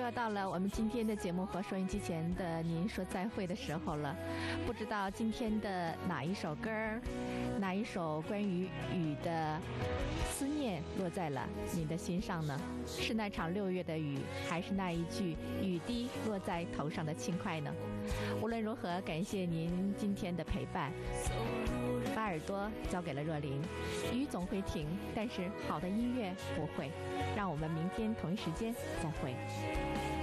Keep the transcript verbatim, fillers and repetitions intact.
要到了我们今天的节目和收音机前的您说再会的时候了。不知道今天的哪一首歌，哪一首关于雨的思念落在了您的心上呢？是那场六月的雨，还是那一句雨滴落在头上的轻快呢？无论如何，感谢您今天的陪伴。把耳朵交给了若琳，雨总会停，但是好的音乐不会。让我们明天同一时间再会。